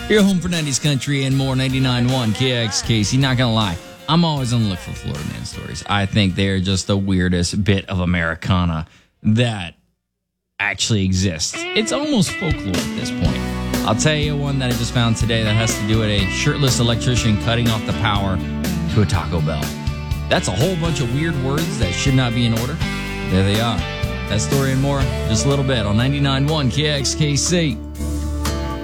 Your home for 90s country and more. 99.1 KXKC. Not gonna lie, I'm always on the look for Florida man stories. I think they're just the weirdest bit of Americana that actually exists. It's almost folklore at this point. I'll tell you one that I just found today that has to do with a shirtless electrician cutting off the power to a Taco Bell. That's a whole bunch of weird words that should not be in order. There they are. That story and more, just a little bit on 99.1 KXKC.